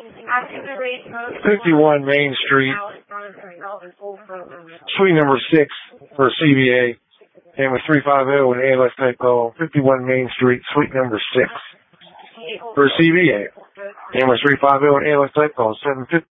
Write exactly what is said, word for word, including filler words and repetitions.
fifty-one Main Street, suite number six for C B A. And with three five zero and A L S type call, fifty-one Main Street, suite number six for C B A. And with three five zero and A L S type call, seven fifty.